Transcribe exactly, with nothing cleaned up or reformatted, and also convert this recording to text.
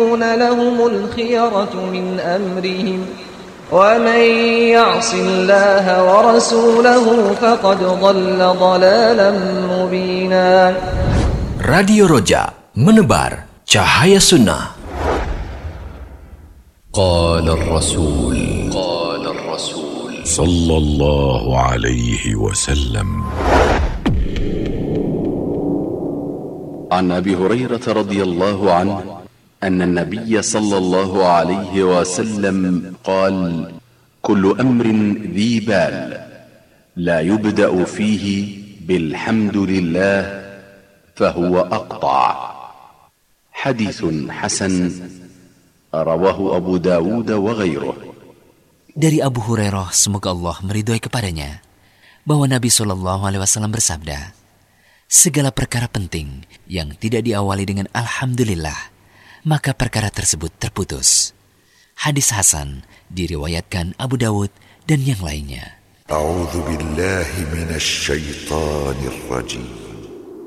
يكون لهم الخيرة من أمرهم ومن يعص الله ورسوله فقد ضل ضلالا مبينا. Radio Roja menebar cahaya sunnah. Qala ar-rasul Qala ar-rasul sallallahu alaihi wasallam. عن أبي هريرة رضي الله عنه أن النبي صلى الله عليه وسلم قال: كل أمر ذي بال لا يبدأ فيه بالحمد لله فهو أقطع. حديث حسن رواه أبو داود وغيره. Dari Abu Hurairah, semoga Allah meridhoi kepadanya, bahwa Nabi shallallahu alaihi wasallam bersabda, segala perkara penting yang tidak diawali dengan Alhamdulillah, maka perkara tersebut terputus. Hadis Hasan diriwayatkan Abu Dawud dan yang lainnya. A'udzu billahi minasy syaithanir rajim.